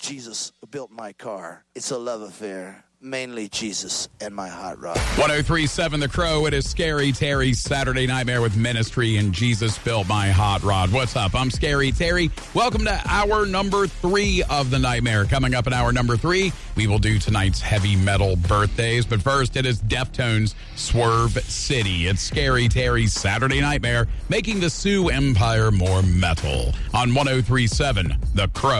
Jesus built my car. It's a love affair. Mainly Jesus and my hot rod. 103.7 The Crow. It is Scary Terry's Saturday Nightmare with Ministry and Jesus Built My Hot Rod. What's up? I'm Scary Terry. Welcome to hour number 3 of the Nightmare. Coming up in hour number 3, we will do tonight's heavy metal birthdays. But first, it is Deftones' Swerve City. It's Scary Terry's Saturday Nightmare, making the Sioux Empire more metal on 103.7 The Crow.